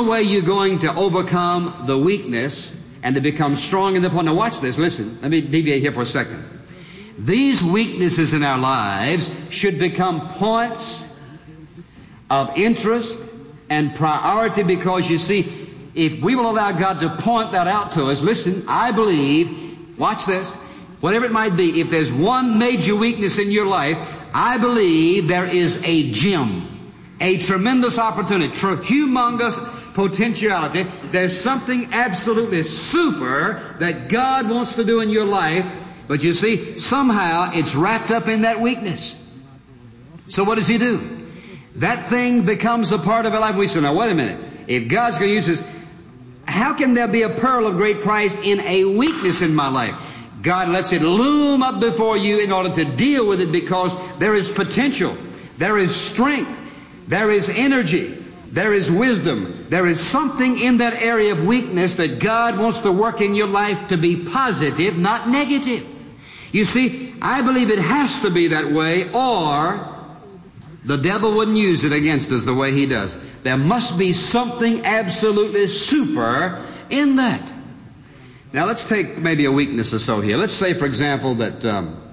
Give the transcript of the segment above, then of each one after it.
only way you're going to overcome the weakness and to become strong in the point. Now watch this, listen. Let me deviate here for a second. These weaknesses in our lives should become points of interest and priority, because you see, if we will allow God to point that out to us, listen, I believe, watch this, whatever it might be, if there's one major weakness in your life, I believe there is a gem, a tremendous opportunity, humongous potentiality. There's something absolutely super that God wants to do in your life, but you see, somehow it's wrapped up in that weakness. So what does He do? That thing becomes a part of our life. We say, now wait a minute, if God's going to use this, how can there be a pearl of great price in a weakness in my life? God lets it loom up before you in order to deal with it, because there is potential, there is strength, there is energy, there is wisdom. There is something in that area of weakness that God wants to work in your life to be positive, not negative. You see, I believe it has to be that way, or the devil wouldn't use it against us the way he does. There must be something absolutely super in that. Now let's take maybe a weakness or so here. Let's say, for example, that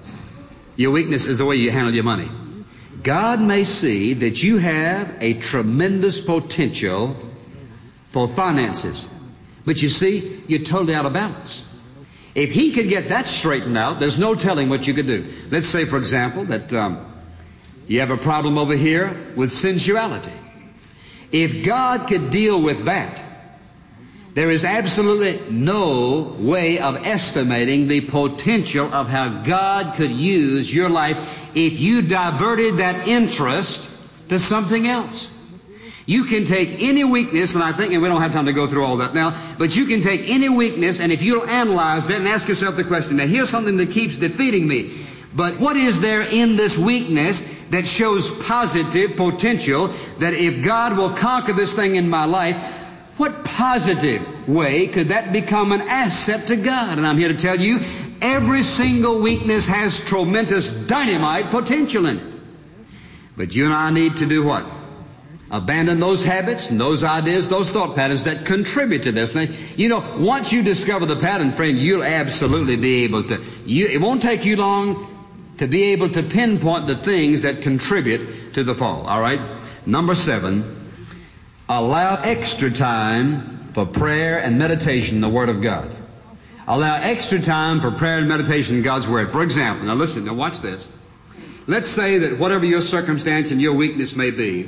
your weakness is the way you handle your money. God may see that you have a tremendous potential for finances, but you see, you're totally out of balance. If He could get that straightened out, there's no telling what you could do. Let's say, for example, that you have a problem over here with sensuality. If God could deal with that, there is absolutely no way of estimating the potential of how God could use your life if you diverted that interest to something else. You can take any weakness, and we don't have time to go through all that now, but you can take any weakness, and if you'll analyze that and ask yourself the question, now here's something that keeps defeating me, but what is there in this weakness that shows positive potential that if God will conquer this thing in my life, what positive way could that become an asset to God? And I'm here to tell you, every single weakness has tremendous dynamite potential in it. But you and I need to do what? Abandon those habits and those ideas, those thought patterns that contribute to this thing. You know, once you discover the pattern, friend, you'll absolutely be able to, it won't take you long to be able to pinpoint the things that contribute to the fall. All right? Number 7. Allow extra time for prayer and meditation in the Word of God. Allow extra time for prayer and meditation in God's Word. For example, now listen, now watch this. Let's say that whatever your circumstance and your weakness may be,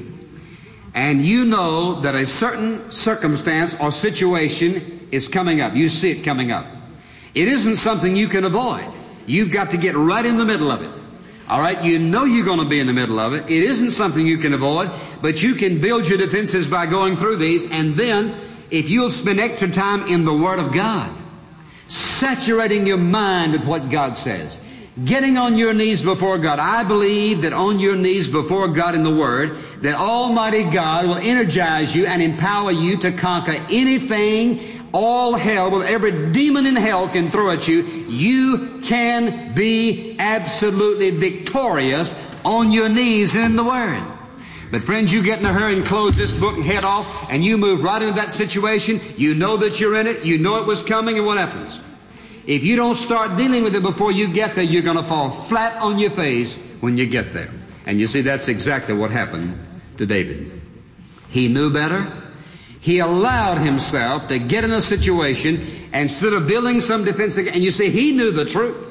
and you know that a certain circumstance or situation is coming up. You see it coming up. It isn't something you can avoid. You've got to get right in the middle of it. All right, you know you're going to be in the middle of it. It isn't something you can avoid, but you can build your defenses by going through these. And then, if you'll spend extra time in the Word of God, saturating your mind with what God says, getting on your knees before God. I believe that on your knees before God in the Word, that Almighty God will energize you and empower you to conquer anything all hell, well, every demon in hell can throw at you. You can be absolutely victorious on your knees in the Word. But friends, you get in a hurry and close this book and head off, and you move right into that situation. You know that you're in it. You know it was coming, and what happens? If you don't start dealing with it before you get there, you're going to fall flat on your face when you get there. And you see, that's exactly what happened to David. He knew better. He allowed himself to get in a situation instead of building some defense. And you see, he knew the truth.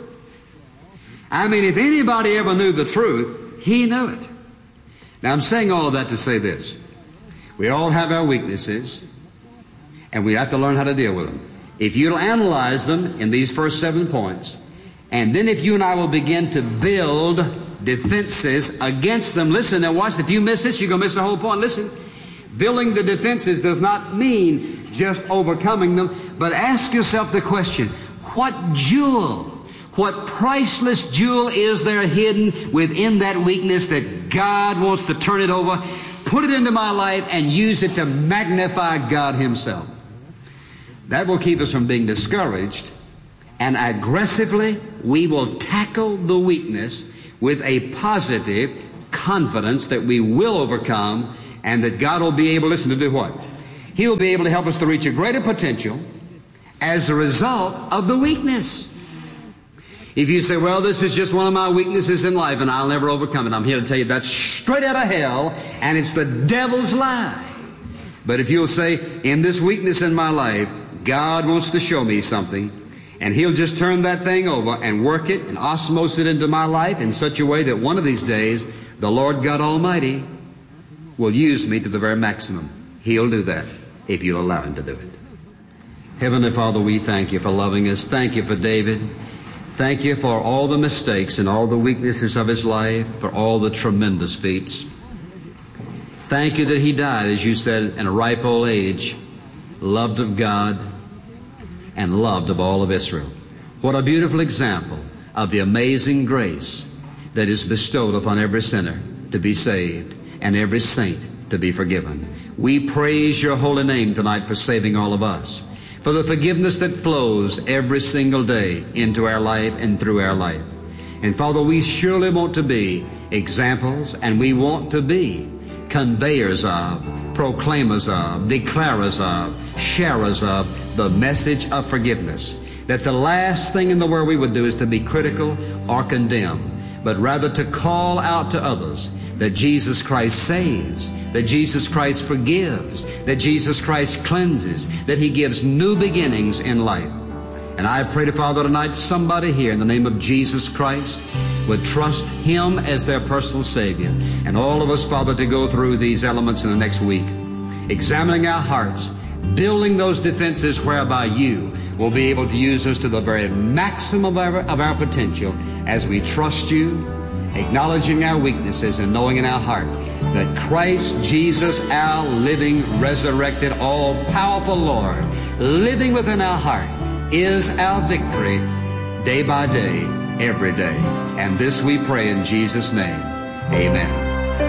I mean, if anybody ever knew the truth, he knew it. Now, I'm saying all of that to say this. We all have our weaknesses, and we have to learn how to deal with them. If you'll analyze them in these first 7 points, and then if you and I will begin to build defenses against them. Listen, now watch. If you miss this, you're going to miss the whole point. Listen. Building the defenses does not mean just overcoming them, but ask yourself the question, what jewel, what priceless jewel is there hidden within that weakness that God wants to turn it over, put it into my life, and use it to magnify God Himself? That will keep us from being discouraged, and aggressively we will tackle the weakness with a positive confidence that we will overcome, and that God will be able, listen, to do what? He'll be able to help us to reach a greater potential as a result of the weakness. If you say, well, this is just one of my weaknesses in life and I'll never overcome it, I'm here to tell you that's straight out of hell, and it's the devil's lie. But if you'll say, in this weakness in my life, God wants to show me something, and He'll just turn that thing over and work it and osmose it into my life in such a way that one of these days the Lord God Almighty will use me to the very maximum. He'll do that if you'll allow Him to do it. Heavenly Father, we thank You for loving us. Thank You for David. Thank You for all the mistakes and all the weaknesses of his life, for all the tremendous feats. Thank You that he died, as You said, in a ripe old age, loved of God and loved of all of Israel. What a beautiful example of the amazing grace that is bestowed upon every sinner to be saved and every saint to be forgiven. We praise Your holy name tonight for saving all of us, for the forgiveness that flows every single day into our life and through our life. And Father, we surely want to be examples, and we want to be conveyors of, proclaimers of, declarers of, sharers of the message of forgiveness. That the last thing in the world we would do is to be critical or condemn, but rather to call out to others that Jesus Christ saves, that Jesus Christ forgives, that Jesus Christ cleanses, that He gives new beginnings in life. And I pray to Father tonight, somebody here in the name of Jesus Christ would trust Him as their personal Savior. And all of us, Father, to go through these elements in the next week, examining our hearts, building those defenses whereby You will be able to use us to the very maximum of our potential as we trust You, acknowledging our weaknesses and knowing in our heart that Christ Jesus, our living, resurrected, all-powerful Lord, living within our heart, is our victory day by day, every day. And this we pray in Jesus' name. Amen.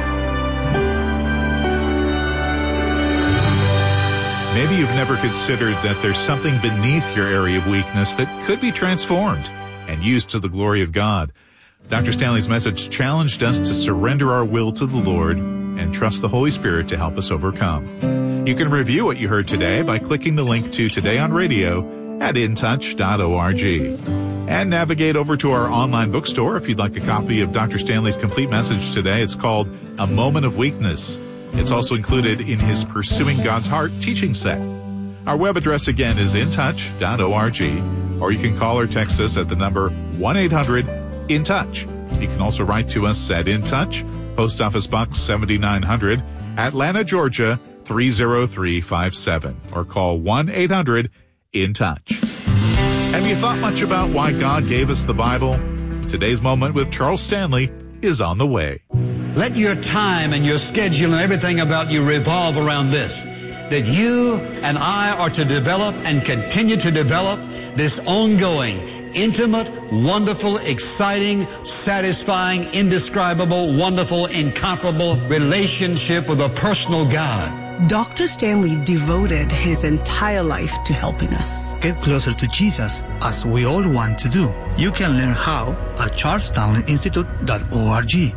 Maybe you've never considered that there's something beneath your area of weakness that could be transformed and used to the glory of God. Dr. Stanley's message challenged us to surrender our will to the Lord and trust the Holy Spirit to help us overcome. You can review what you heard today by clicking the link to Today on Radio at intouch.org. And navigate over to our online bookstore if you'd like a copy of Dr. Stanley's complete message today. It's called A Moment of Weakness. It's also included in his Pursuing God's Heart teaching set. Our web address again is intouch.org, or you can call or text us at the number 1-800-IN-TOUCH. You can also write to us at In Touch, Post Office Box 7900, Atlanta, Georgia 30357, or call 1-800-IN-TOUCH. Have you thought much about why God gave us the Bible? Today's Moment with Charles Stanley is on the way. Let your time and your schedule and everything about you revolve around this, that you and I are to develop and continue to develop this ongoing, intimate, wonderful, exciting, satisfying, indescribable, wonderful, incomparable relationship with a personal God. Dr. Stanley devoted his entire life to helping us get closer to Jesus, as we all want to do. You can learn how at charlesstanleyinstitute.org.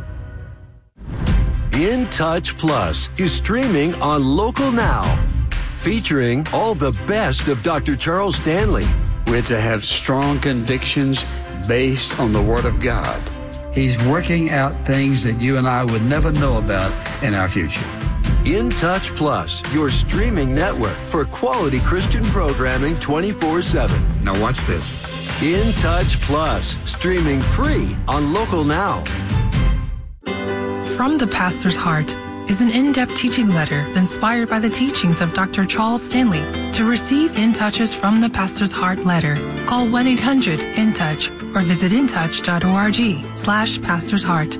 In Touch Plus is streaming on Local Now, featuring all the best of Dr. Charles Stanley. We're to have strong convictions based on the Word of God. He's working out things that you and I would never know about in our future. In Touch Plus, your streaming network for quality Christian programming 24/7. Now watch this. In Touch Plus, streaming free on Local Now. From the Pastor's Heart is an in-depth teaching letter inspired by the teachings of Dr. Charles Stanley. To receive In Touch's From the Pastor's Heart letter, call 1-800-IN-TOUCH or visit intouch.org/Pastor's Heart.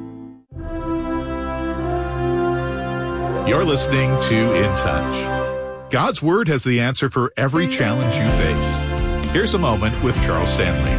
You're listening to In Touch. God's Word has the answer for every challenge you face. Here's a moment with Charles Stanley.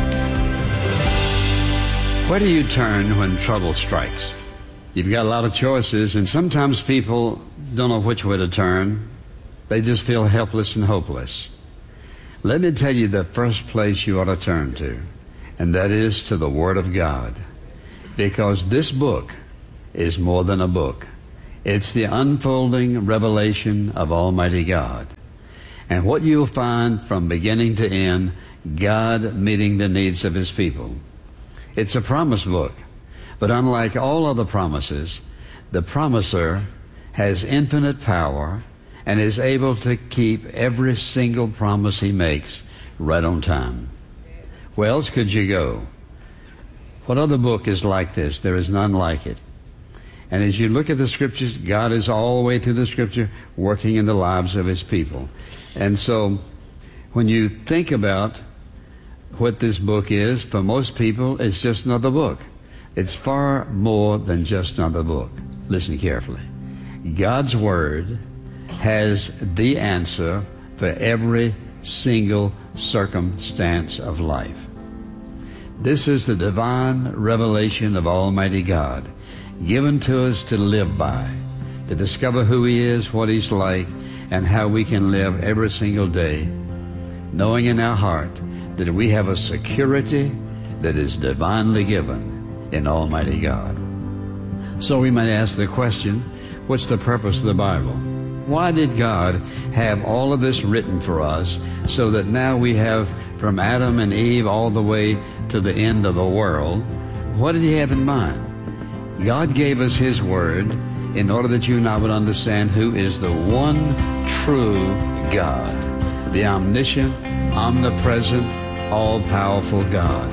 Where do you turn when trouble strikes? You've got a lot of choices, and sometimes people don't know which way to turn. They just feel helpless and hopeless. Let me tell you the first place you ought to turn to, and that is to the Word of God. Because this book is more than a book. It's the unfolding revelation of Almighty God. And what you'll find from beginning to end, God meeting the needs of His people. It's a promise book. But unlike all other promises, the promiser has infinite power and is able to keep every single promise He makes right on time. Where else could you go? What other book is like this? There is none like it. And as you look at the Scriptures, God is all the way through the Scripture working in the lives of His people. And so when you think about what this book is, for most people, it's just another book. It's far more than just another book. Listen carefully. God's Word has the answer for every single circumstance of life. This is the divine revelation of Almighty God, given to us to live by, to discover who He is, what He's like, and how we can live every single day, knowing in our heart that we have a security that is divinely given in Almighty God. So we might ask the question, what's the purpose of the Bible? Why did God have all of this written for us so that now we have from Adam and Eve all the way to the end of the world? What did He have in mind? God gave us His Word in order that you and I would understand who is the one true God, the omniscient, omnipresent, all-powerful God.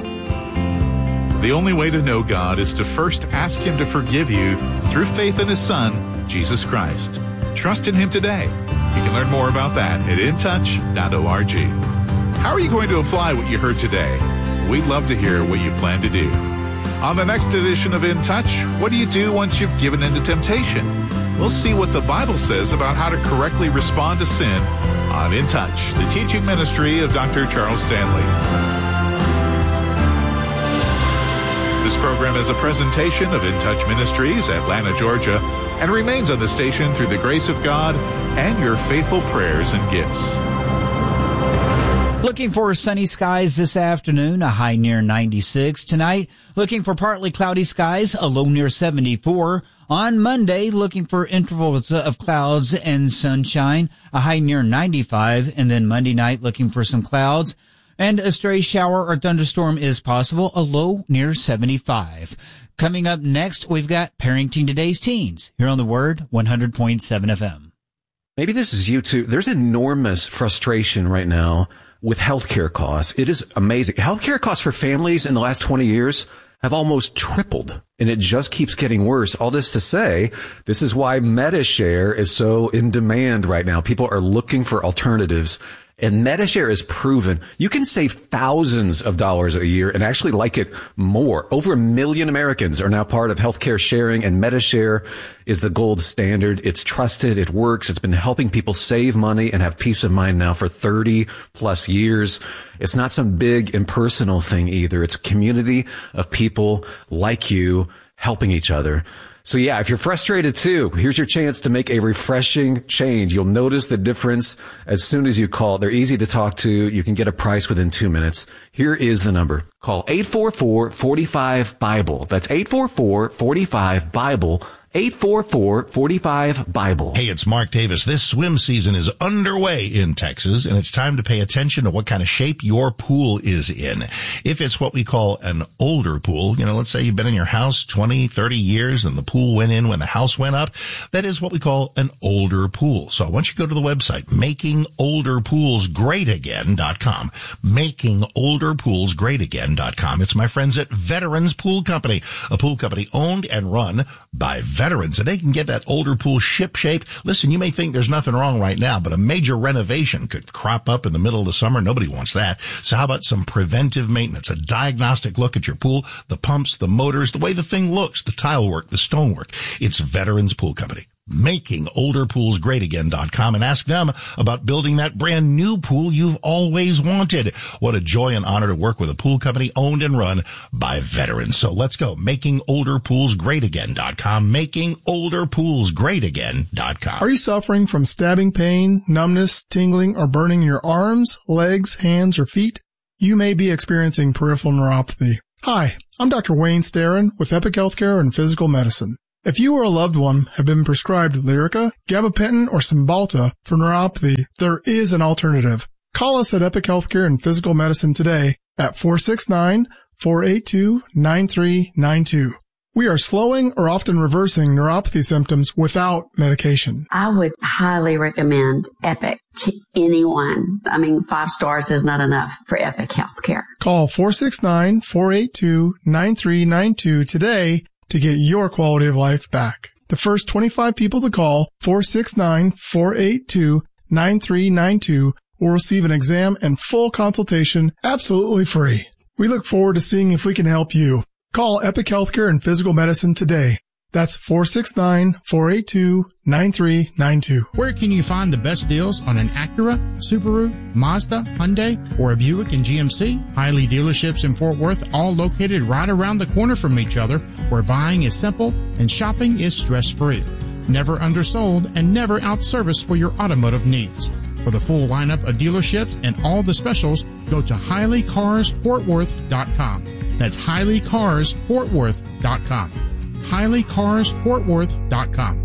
The only way to know God is to first ask Him to forgive you through faith in His Son, Jesus Christ. Trust in Him today. You can learn more about that at intouch.org. How are you going to apply what you heard today? We'd love to hear what you plan to do. On the next edition of In Touch, what do you do once you've given in to temptation? We'll see what the Bible says about how to correctly respond to sin on In Touch, the teaching ministry of Dr. Charles Stanley. This program is a presentation of In Touch Ministries, Atlanta, Georgia, and remains on the station through the grace of God and your faithful prayers and gifts. Looking for sunny skies this afternoon, a high near 96. Tonight, looking for partly cloudy skies, a low near 74. On Monday, looking for intervals of clouds and sunshine, a high near 95. And then Monday night, looking for some clouds. And a stray shower or thunderstorm is possible, a low near 75. Coming up next, we've got Parenting Today's Teens here on the Word 100.7 FM. Maybe this is you too. There's enormous frustration right now with healthcare costs. It is amazing. Healthcare costs for families in the last 20 years have almost tripled, and it just keeps getting worse. All this to say, this is why MediShare is so in demand right now. People are looking for alternatives. And MediShare is proven you can save thousands of dollars a year and actually like it more. Over 1 million Americans are now part of healthcare sharing, and MediShare is the gold standard. It's trusted. It works. It's been helping people save money and have peace of mind now for 30 plus years. It's not some big impersonal thing either. It's a community of people like you helping each other. So yeah, if you're frustrated too, here's your chance to make a refreshing change. You'll notice the difference as soon as you call. They're easy to talk to. You can get a price within 2 minutes. Here is the number. Call 844-45-BIBLE. That's 844-45-BIBLE. 844-45-BIBLE. Hey, it's Mark Davis. This swim season is underway in Texas, and it's time to pay attention to what kind of shape your pool is in. If it's what we call an older pool, let's say you've been in your house 20, 30 years and the pool went in when the house went up, that is what we call an older pool. So once you go to the website, makingolderpoolsgreatagain.com, makingolderpoolsgreatagain.com. It's my friends at Veterans Pool Company, a pool company owned and run by veterans, and they can get that older pool ship-shape. Listen, you may think there's nothing wrong right now, but a major renovation could crop up in the middle of the summer. Nobody wants that. So how about some preventive maintenance, a diagnostic look at your pool, the pumps, the motors, the way the thing looks, the tile work, the stone work. It's Veterans Pool Company. makingolderpoolsgreatagain.com, and ask them about building that brand new pool you've always wanted. What a joy and honor to work with a pool company owned and run by veterans. So let's go. makingolderpoolsgreatagain.com, makingolderpoolsgreatagain.com. Are you suffering from stabbing pain, numbness, tingling, or burning in your arms, legs, hands, or feet? You may be experiencing peripheral neuropathy. Hi, I'm Dr. Wayne Starrin with Epic Healthcare and Physical Medicine. If you or a loved one have been prescribed Lyrica, gabapentin, or Cymbalta for neuropathy, there is an alternative. Call us at Epic Healthcare and Physical Medicine today at 469-482-9392. We are slowing or often reversing neuropathy symptoms without medication. I would highly recommend Epic to anyone. 5 stars is not enough for Epic Healthcare. Call 469-482-9392 today to get your quality of life back. The first 25 people to call 469-482-9392 will receive an exam and full consultation absolutely free. We look forward to seeing if we can help you. Call Epic Healthcare and Physical Medicine today. That's 469-482-9392. Where can you find the best deals on an Acura, Subaru, Mazda, Hyundai, or a Buick and GMC? Hiley dealerships in Fort Worth, all located right around the corner from each other, where buying is simple and shopping is stress-free. Never undersold and never outserviced for your automotive needs. For the full lineup of dealerships and all the specials, go to HileyCarsFortWorth.com. That's HileyCarsFortWorth.com. HileyCarsFortWorth.com.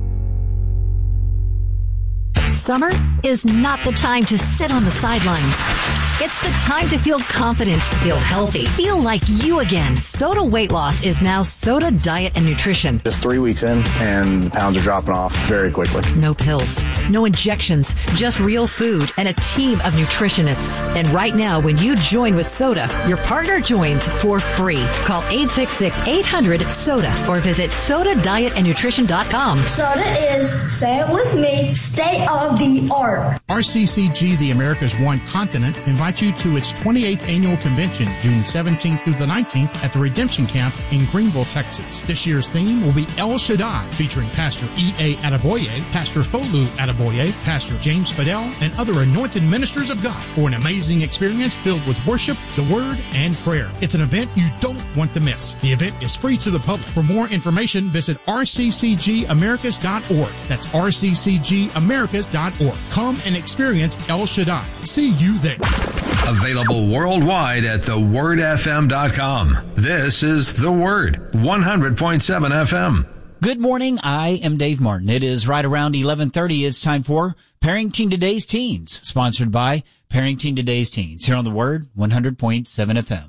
Summer is not the time to sit on the sidelines. It's the time to feel confident, feel healthy, feel like you again. Soda Weight Loss is now Soda Diet and Nutrition. Just 3 weeks in, and the pounds are dropping off very quickly. No pills, no injections, just real food and a team of nutritionists. And right now, when you join with Soda, your partner joins for free. Call 866-800-SODA or visit SodaDietandNutrition.com. Soda is, say it with me, state of the art. RCCG, the America's One Continent, invites you to its 28th annual convention, June 17th through the 19th at the Redemption Camp in Greenville, Texas. This year's theme will be El Shaddai, featuring Pastor E.A. Adeboye, Pastor Folu Adeboye, Pastor James Fidel, and other anointed ministers of God for an amazing experience filled with worship, the Word, and prayer. It's an event you don't want to miss. The event is free to the public. For more information, visit rccgamericas.org. That's rccgamericas.org. Come and experience El Shaddai. See you there. Available worldwide at thewordfm.com. This is The Word, 100.7 FM. Good morning. I am Dave Martin. It is right around 11:30. It's time for Parenting Today's Teens, sponsored by Parenting Today's Teens, here on The Word, 100.7 FM.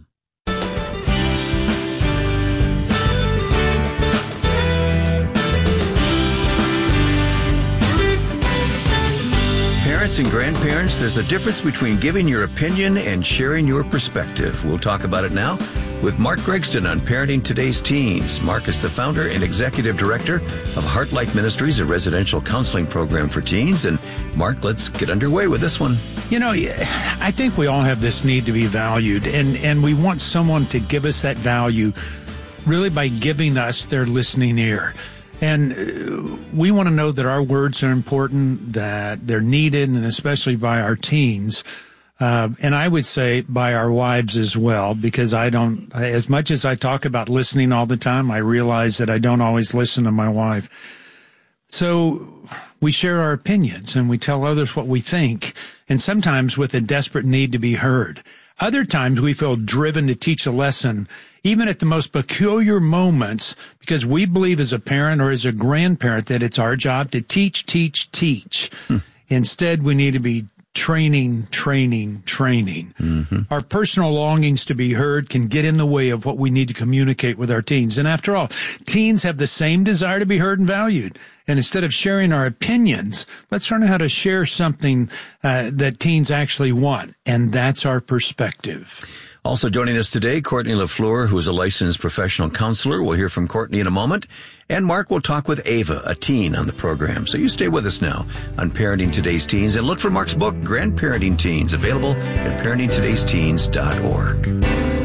Parents and grandparents, there's a difference between giving your opinion and sharing your perspective. We'll talk about it now with Mark Gregston on Parenting Today's Teens. Mark is the founder and executive director of Heartlight Ministries, a residential counseling program for teens. And Mark, let's get underway with this one. You know, I think we all have this need to be valued, and we want someone to give us that value really by giving us their listening ear. And we want to know that our words are important, that they're needed, and especially by our teens. And I would say by our wives as well, because as much as I talk about listening all the time, I realize that I don't always listen to my wife. So we share our opinions and we tell others what we think, and sometimes with a desperate need to be heard. Other times we feel driven to teach a lesson, even at the most peculiar moments, because we believe as a parent or as a grandparent that it's our job to teach. Instead, we need to be training. Mm-hmm. Our personal longings to be heard can get in the way of what we need to communicate with our teens. And after all, teens have the same desire to be heard and valued. And instead of sharing our opinions, let's learn how to share something that teens actually want. And that's our perspective. Also joining us today, Courtney LaFleur, who is a licensed professional counselor. We'll hear from Courtney in a moment. And Mark will talk with Ava, a teen, on the program. So you stay with us now on Parenting Today's Teens. And look for Mark's book, Grandparenting Teens, available at parentingtodaysteens.org.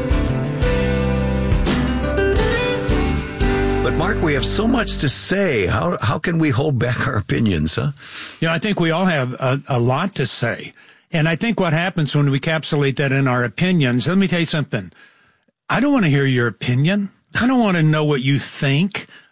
But Mark, we have so much to say. How can we hold back our opinions, huh? Yeah, I think we all have a lot to say. And I think what happens when we encapsulate that in our opinions, let me tell you something. I don't want to hear your opinion. I don't want to know what you think.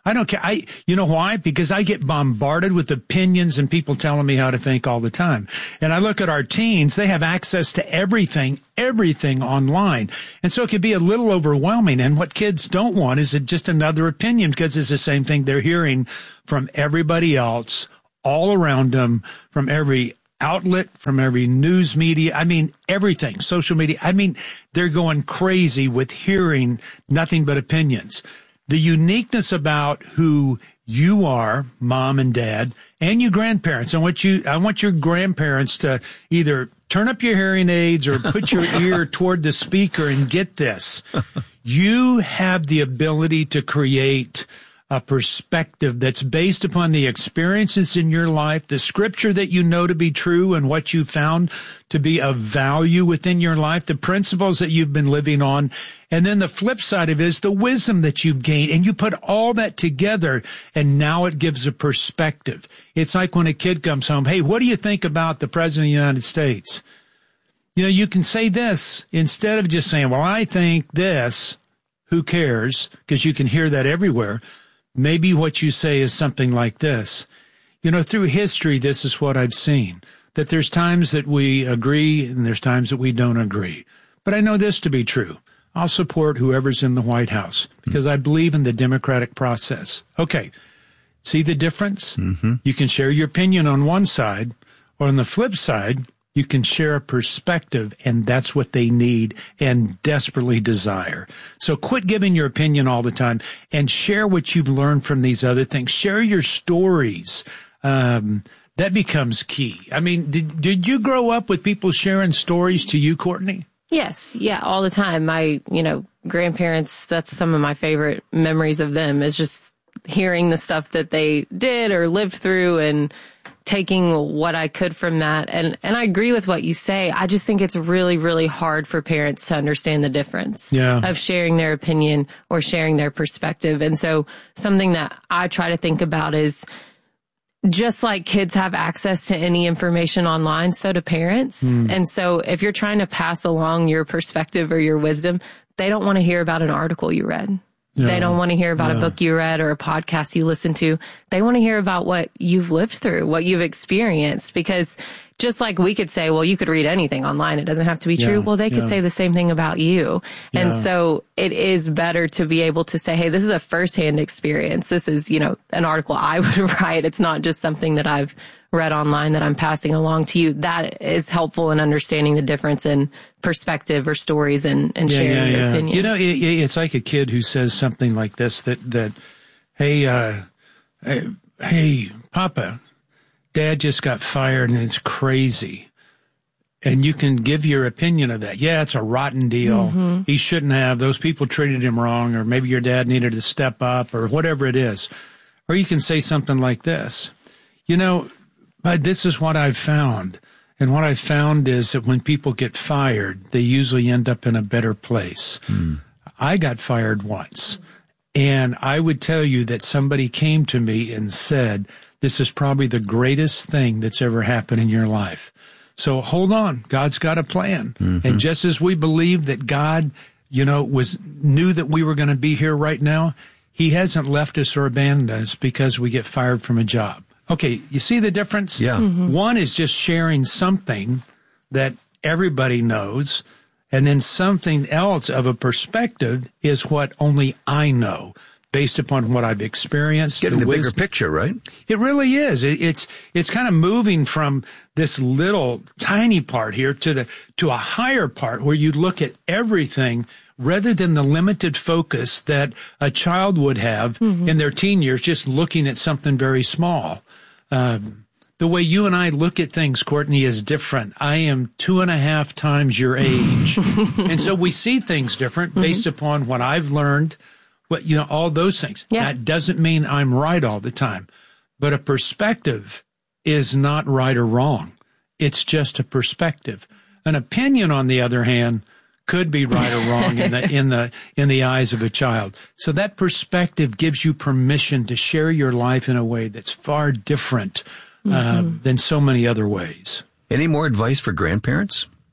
I don't care. You know why? Because I get bombarded with opinions and people telling me how to think all the time. And I look at our teens, they have access to everything online. And so it can be a little overwhelming. And what kids don't want is just another opinion, because it's the same thing they're hearing from everybody else all around them, from every outlet, from every news media. I mean, everything, social media. I mean, they're going crazy with hearing nothing but opinions. The uniqueness about who you are, mom and dad, and you grandparents. I want your grandparents to either turn up your hearing aids or put your ear toward the speaker and get this. You have the ability to create a perspective that's based upon the experiences in your life, the scripture that you know to be true and what you found to be of value within your life, the principles that you've been living on. And then the flip side of it is the wisdom that you've gained. And you put all that together, and now it gives a perspective. It's like when a kid comes home, hey, what do you think about the President of the United States? You know, you can say this instead of just saying, well, I think this. Who cares? Because you can hear that everywhere. Maybe what you say is something like this. You know, through history, this is what I've seen, that there's times that we agree and there's times that we don't agree. But I know this to be true. I'll support whoever's in the White House because I believe in the democratic process. Okay. See the difference? Mm-hmm. You can share your opinion on one side, or on the flip side, you can share a perspective, and that's what they need and desperately desire. So quit giving your opinion all the time and share what you've learned from these other things. Share your stories. That becomes key. I mean, did you grow up with people sharing stories to you, Courtney? Yes. Yeah, all the time. My, grandparents, that's some of my favorite memories of them, is just hearing the stuff that they did or lived through and taking what I could from that. And I agree with what you say. I just think it's really, really hard for parents to understand the difference of sharing their opinion or sharing their perspective. And so something that I try to think about is, just like kids have access to any information online, so do parents. And so if you're trying to pass along your perspective or your wisdom, they don't want to hear about an article you read. They don't want to hear about a book you read or a podcast you listened to. They want to hear about what you've lived through, what you've experienced. Because just like we could say, well, you could read anything online, it doesn't have to be true. Well, they could say the same thing about you. And so it is better to be able to say, hey, this is a firsthand experience. This is, an article I would write. It's not just something that I've read online that I'm passing along to you. That is helpful in understanding the difference in perspective or stories and sharing your opinion. It's like a kid who says something like this, that hey, Papa, Dad just got fired and it's crazy. And you can give your opinion of that. Yeah, it's a rotten deal. Mm-hmm. He shouldn't have. Those people treated him wrong, or maybe your dad needed to step up, or whatever it is. Or you can say something like this. But this is what I've found. And what I've found is that when people get fired, they usually end up in a better place. I got fired once. And I would tell you that somebody came to me and said, this is probably the greatest thing that's ever happened in your life. So hold on. God's got a plan. Mm-hmm. And just as we believe that God, knew that we were going to be here right now, he hasn't left us or abandoned us because we get fired from a job. Okay, you see the difference? Yeah. Mm-hmm. One is just sharing something that everybody knows, and then something else of a perspective is what only I know, based upon what I've experienced. Getting the bigger picture, right? It really is. It's kind of moving from this little tiny part here to a higher part where you look at everything rather than the limited focus that a child would have in their teen years, just looking at something very small. The way you and I look at things, Courtney, is different. I am 2.5 times your age. And so we see things different based upon what I've learned, all those things. Yeah. That doesn't mean I'm right all the time, but a perspective is not right or wrong. It's just a perspective. An opinion, on the other hand, could be right or wrong in the eyes of a child. So that perspective gives you permission to share your life in a way that's far different than so many other ways. Any more advice for grandparents?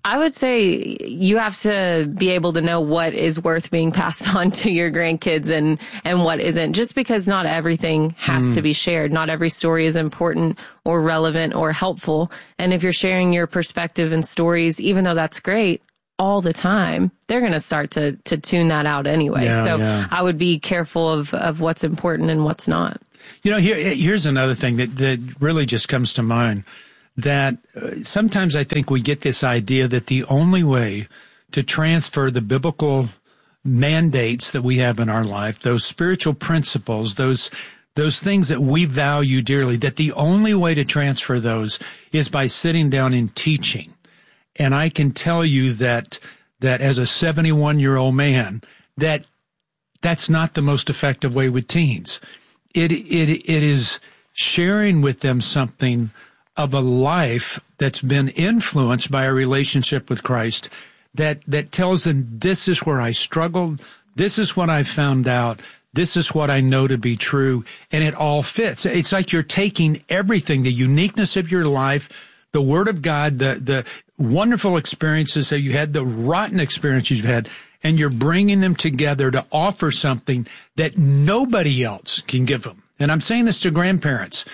I would say you have to be able to know what is worth being passed on to your grandkids and what isn't. Just because not everything has to be shared. Not every story is important or relevant or helpful. And if you're sharing your perspective and stories, even though that's great, all the time, they're going to start to tune that out anyway. I would be careful of what's important and what's not. Here's another thing that really just comes to mind. That sometimes I think we get this idea that the only way to transfer the biblical mandates that we have in our life, those spiritual principles, those things that we value dearly, that the only way to transfer those is by sitting down and teaching. And I can tell you that as a 71-year-old man, that's not the most effective way with teens. It is sharing with them something of a life that's been influenced by a relationship with Christ that tells them, this is where I struggled, this is what I found out, this is what I know to be true, and it all fits. It's like you're taking everything, the uniqueness of your life, the Word of God, the wonderful experiences that you had, the rotten experiences you've had, and you're bringing them together to offer something that nobody else can give them. And I'm saying this to grandparents.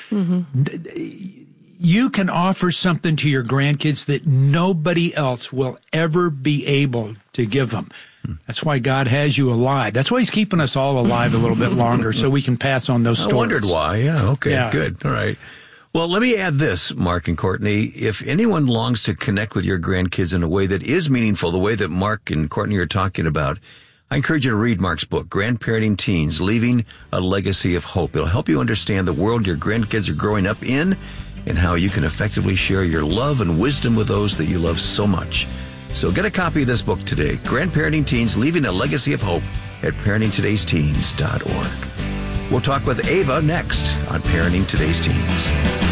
You can offer something to your grandkids that nobody else will ever be able to give them. That's why God has you alive. That's why He's keeping us all alive a little bit longer so we can pass on those stories. I wondered why. Yeah, okay, good. All right. Well, let me add this, Mark and Courtney. If anyone longs to connect with your grandkids in a way that is meaningful, the way that Mark and Courtney are talking about, I encourage you to read Mark's book, Grandparenting Teens, Leaving a Legacy of Hope. It'll help you understand the world your grandkids are growing up in and how you can effectively share your love and wisdom with those that you love so much. So get a copy of this book today, Grandparenting Teens, Leaving a Legacy of Hope, at parentingtodaysteens.org. We'll talk with Ava next on Parenting Today's Teens.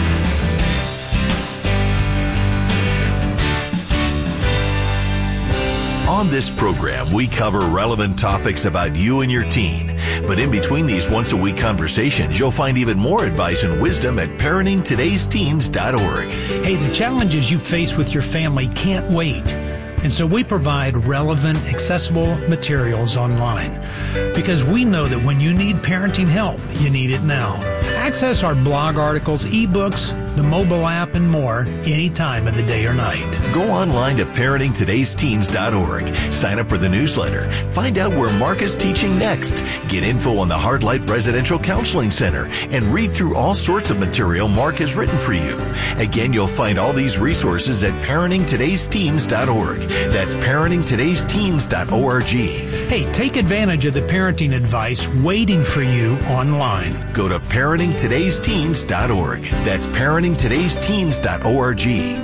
On this program, we cover relevant topics about you and your teen. But in between these once-a-week conversations, you'll find even more advice and wisdom at parentingtodaysteens.org. Hey, the challenges you face with your family can't wait. And so we provide relevant, accessible materials online because we know that when you need parenting help, you need it now. Access our blog articles, ebooks, the mobile app, and more anytime of the day or night. Go online to parentingtodaysteens.org. Sign up for the newsletter. Find out where Mark is teaching next. Get info on the Heartlight Residential Counseling Center and read through all sorts of material Mark has written for you. Again, you'll find all these resources at parentingtodaysteens.org. That's parentingtodaysteens.org. Hey, take advantage of the parenting advice waiting for you online. Go to parentingtodaysteens.org. That's parentingtodaysteens.org.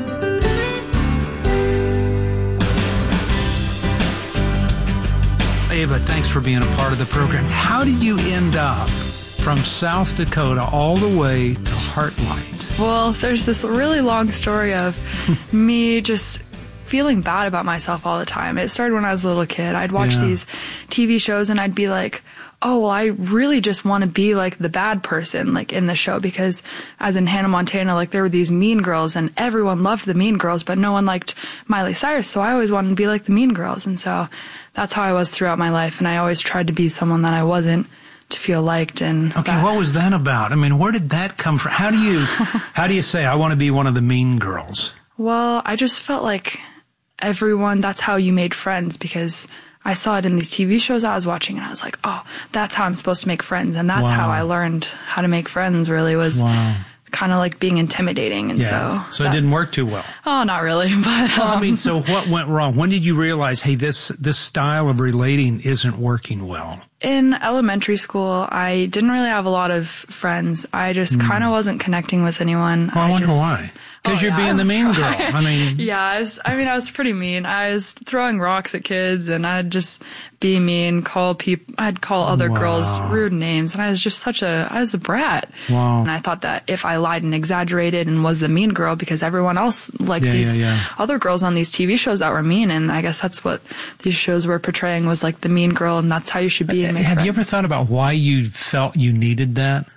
Ava, thanks for being a part of the program. How did you end up from South Dakota all the way to Heartlight? Well, there's this really long story of me just feeling bad about myself all the time. It started when I was a little kid. I'd watch these TV shows and I'd be like, oh, well, I really just want to be like the bad person, like in the show, because as in Hannah Montana, like there were these mean girls and everyone loved the mean girls, but no one liked Miley Cyrus. So I always wanted to be like the mean girls. And so that's how I was throughout my life. And I always tried to be someone that I wasn't to feel liked. And okay, what was that about? I mean, where did that come from? How do you say I want to be one of the mean girls? Well, I just felt like everyone, that's how you made friends, because I saw it in these TV shows I was watching and I was like, oh, that's how I'm supposed to make friends. And that's how I learned how to make friends, really, was kind of like being intimidating. And so it didn't work too well. Oh, not really. But well, I mean, so what went wrong? When did you realize, hey, this style of relating isn't working well? In elementary school, I didn't really have a lot of friends. I just kind of wasn't connecting with anyone. Well, I wonder why. Because you're being the mean girl. I mean, I was pretty mean. I was throwing rocks at kids, and I'd just be mean, I'd call other girls rude names, and I was a brat. Wow. And I thought that if I lied and exaggerated and was the mean girl, because everyone else liked these other girls on these TV shows that were mean, and I guess that's what these shows were portraying, was like the mean girl, and that's how you should be. Have you ever thought about why you felt you needed that?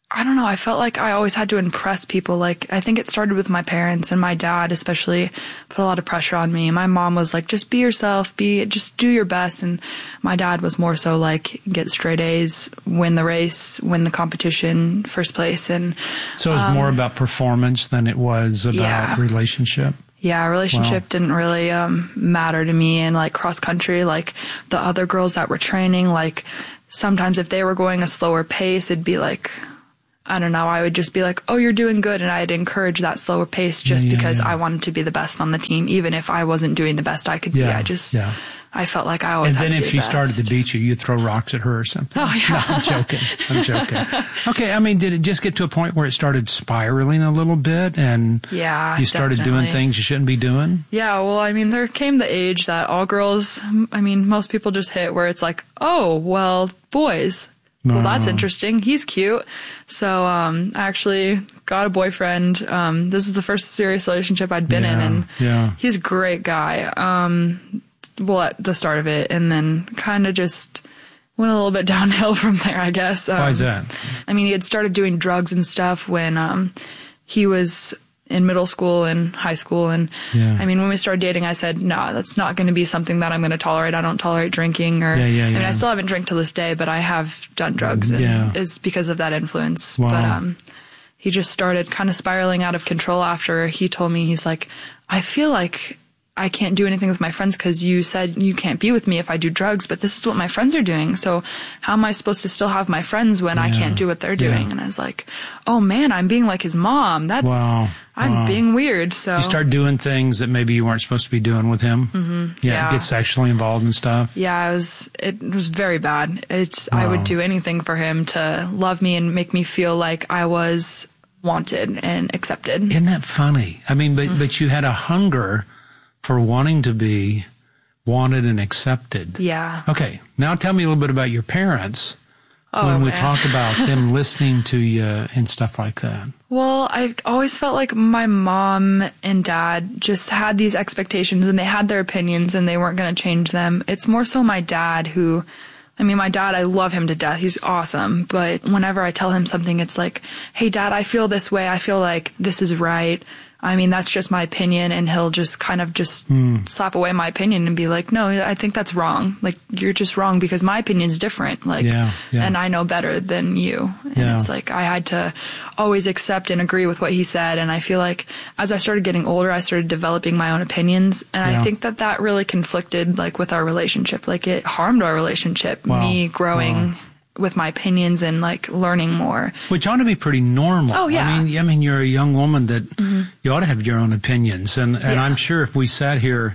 I don't know. I felt like I always had to impress people. Like, I think it started with my parents, and my dad especially put a lot of pressure on me. My mom was like, just be yourself, just do your best. And my dad was more so like, get straight A's, win the race, win the competition, first place. And so it was more about performance than it was about relationship. Yeah, relationship didn't really matter to me. And like cross country, like the other girls that were training, like sometimes if they were going a slower pace, it'd be like, I don't know, I would just be like, oh, you're doing good. And I'd encourage that slower pace just because I wanted to be the best on the team, even if I wasn't doing the best I could be. I felt like I always had to be the best. And then if she started to beat you, you'd throw rocks at her or something. Oh, yeah. No, I'm joking. Okay, I mean, did it just get to a point where it started spiraling a little bit and you started doing things you shouldn't be doing? Yeah, well, I mean, there came the age that all girls, I mean, most people just hit where it's like, oh, well, boys. Well, that's interesting. He's cute. So, I actually got a boyfriend. This is the first serious relationship I'd been in, and he's a great guy. Well, at the start of it, and then kind of just went a little bit downhill from there, I guess. Why is that? I mean, he had started doing drugs and stuff when, he was in middle school and high school. And I mean, when we started dating, I said, no, that's not going to be something that I'm going to tolerate. I don't tolerate drinking I mean, I still haven't drank to this day, but I have done drugs and it's because of that influence. Wow. But, he just started kind of spiraling out of control after he told me, he's like, I feel like I can't do anything with my friends because you said you can't be with me if I do drugs, but this is what my friends are doing. So how am I supposed to still have my friends when I can't do what they're doing? And I was like, oh man, I'm being like his mom. I'm being weird. So you start doing things that maybe you weren't supposed to be doing with him. Mm-hmm. Get sexually involved and stuff. Yeah, it was very bad. I would do anything for him to love me and make me feel like I was wanted and accepted. Isn't that funny? I mean, but you had a hunger for wanting to be wanted and accepted. Yeah. Okay. Now tell me a little bit about your parents when we talk about them listening to you and stuff like that. Well, I always felt like my mom and dad just had these expectations and they had their opinions and they weren't going to change them. It's more so my dad who, I mean, my dad, I love him to death. He's awesome. But whenever I tell him something, it's like, hey, Dad, I feel this way. I feel like this is right. I mean, that's just my opinion, and he'll just kind of slap away my opinion and be like, no, I think that's wrong. Like, you're just wrong because my opinion's different. Like, and I know better than you. And it's like, I had to always accept and agree with what he said. And I feel like as I started getting older, I started developing my own opinions. And I think that really conflicted, like, with our relationship. Like, it harmed our relationship, me growing with my opinions and like learning more, which ought to be pretty normal. Oh yeah. I mean, you're a young woman that you ought to have your own opinions, and I'm sure if we sat here,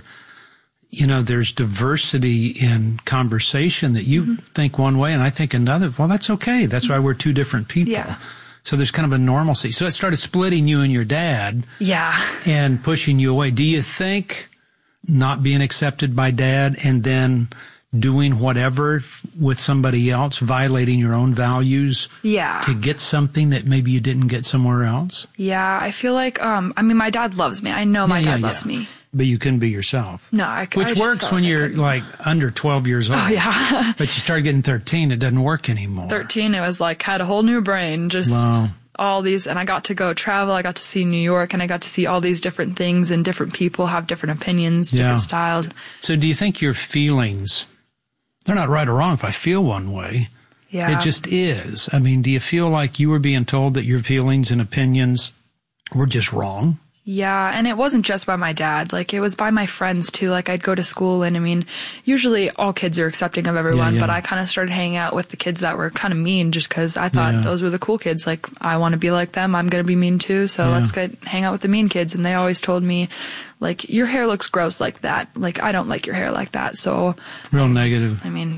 you know, there's diversity in conversation that you think one way and I think another. Well, that's okay. That's why we're two different people. Yeah. So there's kind of a normalcy. So it started splitting you and your dad. Yeah. And pushing you away. Do you think not being accepted by Dad and then doing whatever with somebody else, violating your own values to get something that maybe you didn't get somewhere else? Yeah, I feel like, I mean, my dad loves me. I know my dad loves me. But you couldn't be yourself. No, Which works when you're like under 12 years old. Oh, yeah. But you start getting 13, it doesn't work anymore. 13, it was like, had a whole new brain, just all these, and I got to go travel, I got to see New York, and I got to see all these different things, and different people have different opinions, different styles. So do you think your feelings, they're not right or wrong if I feel one way. Yeah. It just is. I mean, do you feel like you were being told that your feelings and opinions were just wrong? Yeah, and it wasn't just by my dad. Like, it was by my friends, too. Like, I'd go to school, and, I mean, usually all kids are accepting of everyone, but I kind of started hanging out with the kids that were kind of mean just because I thought those were the cool kids. Like, I want to be like them. I'm going to be mean, too, so let's hang out with the mean kids. And they always told me, like, your hair looks gross like that. Like, I don't like your hair like that, so... Real negative. I mean,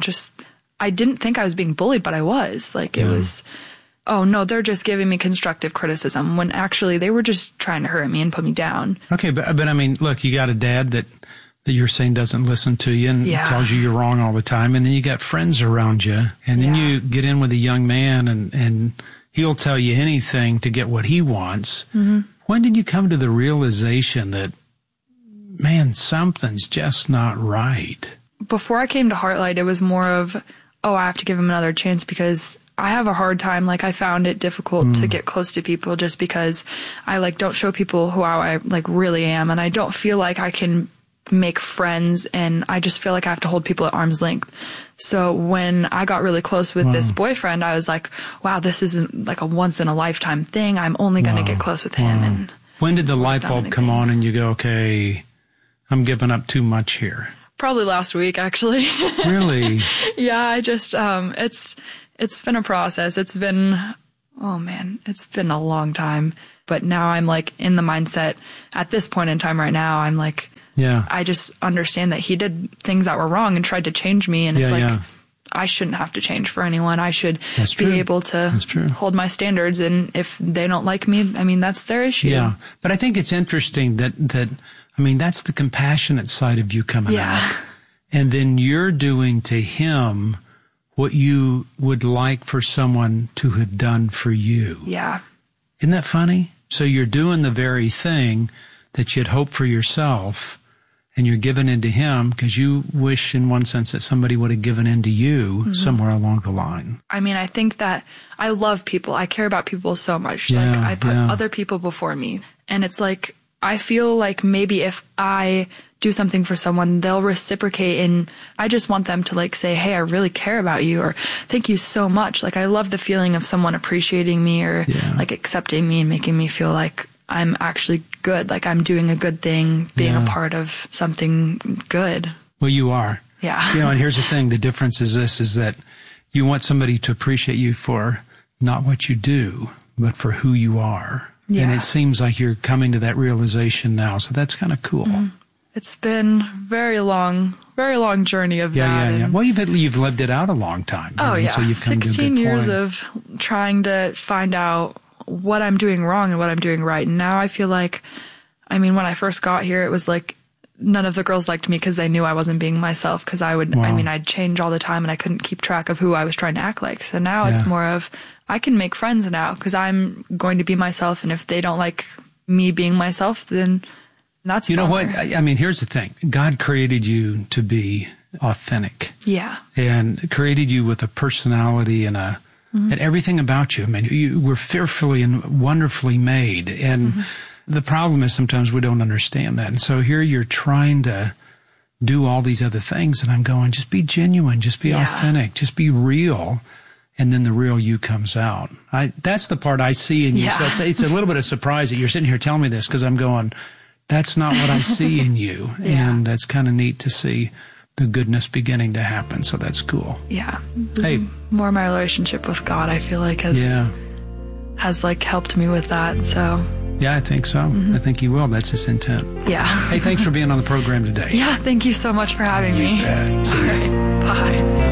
I didn't think I was being bullied, but I was. Like, it was... Oh, no, they're just giving me constructive criticism when actually they were just trying to hurt me and put me down. Okay, but I mean, look, you got a dad that you're saying doesn't listen to you and tells you you're wrong all the time, and then you got friends around you, and then you get in with a young man and he'll tell you anything to get what he wants. Mm-hmm. When did you come to the realization that, man, something's just not right? Before I came to Heartlight, it was more of, oh, I have to give him another chance, because I have a hard time. Like, I found it difficult to get close to people just because I like don't show people who I like really am. And I don't feel like I can make friends, and I just feel like I have to hold people at arm's length. So when I got really close with this boyfriend, I was like, wow, this isn't like a once in a lifetime thing. I'm only going to get close with him. And when did the light bulb come on and you go, okay, I'm giving up too much here? Probably last week, actually. Really? Yeah, I just, it's been a process. It's been, it's been a long time. But now I'm like in the mindset at this point in time right now, I'm like, I just understand that he did things that were wrong and tried to change me. And it's like, I shouldn't have to change for anyone. I should be able to hold my standards. And if they don't like me, I mean, that's their issue. Yeah. But I think it's interesting that I mean, that's the compassionate side of you coming out. And then you're doing to him what you would like for someone to have done for you. Yeah. Isn't that funny? So you're doing the very thing that you'd hope for yourself, and you're giving into him because you wish in one sense that somebody would have given into you somewhere along the line. I mean, I think that I love people. I care about people so much. Like, I put other people before me. And it's like, I feel like maybe if I do something for someone, they'll reciprocate, and I just want them to like say, hey, I really care about you, or thank you so much. Like, I love the feeling of someone appreciating me or like accepting me and making me feel like I'm actually good, like I'm doing a good thing, being a part of something good. Well, you are. Yeah. You know, and here's the thing, the difference is this, is that you want somebody to appreciate you for not what you do, but for who you are. Yeah. And it seems like you're coming to that realization now, so that's kind of cool. Mm-hmm. It's been very long journey of that. Yeah. Well, you've lived it out a long time. Oh, yeah. So you've come 16 to a good years point. of trying to find out what I'm doing wrong and what I'm doing right. And now I feel like, I mean, when I first got here, it was like none of the girls liked me because they knew I wasn't being myself, because I'd change all the time and I couldn't keep track of who I was trying to act like. So now it's more of, I can make friends now because I'm going to be myself. And if they don't like me being myself, then that's You know what? I mean, here's the thing. God created you to be authentic. Yeah. And created you with a personality and and everything about you. I mean, you were fearfully and wonderfully made. And the problem is sometimes we don't understand that. And so here you're trying to do all these other things. And I'm going, just be genuine, just be authentic, just be real. And then the real you comes out. That's the part I see in you. So it's a little bit of surprise that you're sitting here telling me this, because I'm going, that's not what I see in you. And that's kind of neat to see the goodness beginning to happen. So that's cool. Yeah. Hey, more my relationship with God, I feel like has like helped me with that. So yeah, I think so. I think you will. That's his intent. Yeah. Hey, thanks for being on the program today. Yeah, thank you so much for having me. Bet. All right. Bye.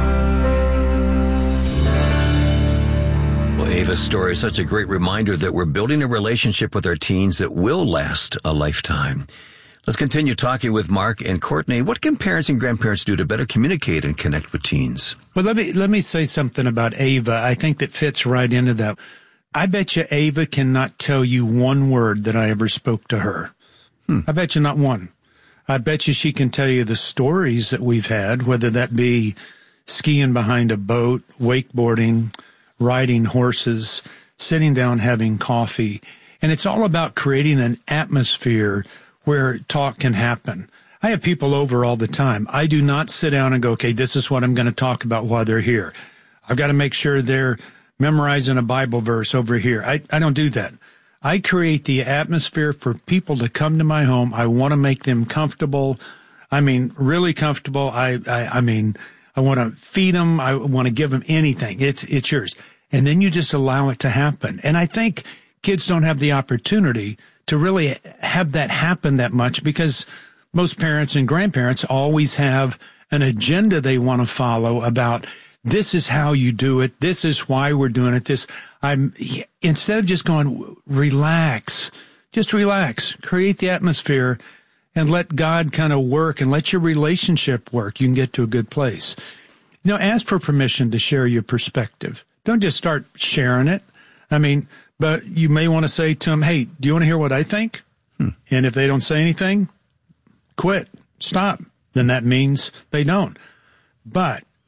Well, Ava's story is such a great reminder that we're building a relationship with our teens that will last a lifetime. Let's continue talking with Mark and Courtney. What can parents and grandparents do to better communicate and connect with teens? Well, let me say something about Ava. I think that fits right into that. I bet you Ava cannot tell you one word that I ever spoke to her. I bet you not one. I bet you she can tell you the stories that we've had, whether that be skiing behind a boat, wakeboarding, riding horses, sitting down having coffee. And it's all about creating an atmosphere where talk can happen. I have people over all the time. I do not sit down and go, okay, this is what I'm going to talk about while they're here. I've got to make sure they're memorizing a Bible verse over here. I don't do that. I create the atmosphere for people to come to my home. I want to make them comfortable. I mean, really comfortable. I mean, I want to feed them. I want to give them anything. It's yours. And then you just allow it to happen. And I think kids don't have the opportunity to really have that happen that much, because most parents and grandparents always have an agenda they want to follow about, this is how you do it. This is why we're doing it. Instead of just going, relax, just relax, create the atmosphere and let God kind of work and let your relationship work. You can get to a good place. You know, ask for permission to share your perspective. Don't just start sharing it. I mean, but you may want to say to them, hey, do you want to hear what I think? And if they don't say anything, quit, stop. Then that means they don't. But